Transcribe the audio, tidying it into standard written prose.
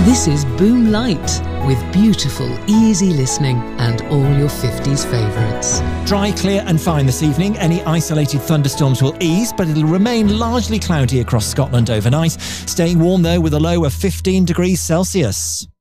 This is Boom Light, with beautiful, easy listening and all your 50s favourites. Dry, clear and fine this evening. Any isolated thunderstorms will ease, but it'll remain largely cloudy across Scotland overnight. Staying warm though, with a low of 15 degrees Celsius.